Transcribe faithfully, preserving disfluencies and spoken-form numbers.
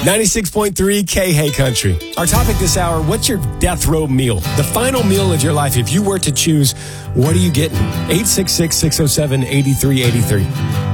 ninety-six point three K Hey Country. Our topic this hour, what's your death row meal? The final meal of your life. If you were to choose, what are you getting? eight six six, six oh seven, eight three eight three.